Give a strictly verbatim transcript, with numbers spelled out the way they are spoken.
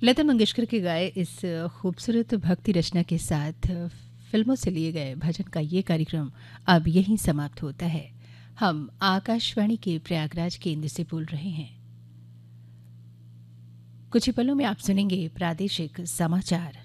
लता मंगेशकर के गाए इस खूबसूरत भक्ति रचना के साथ फिल्मों से लिए गए भजन का ये कार्यक्रम अब यहीं समाप्त होता है। हम आकाशवाणी के प्रयागराज केंद्र से बोल रहे हैं। कुछ ही पलों में आप सुनेंगे प्रादेशिक समाचार।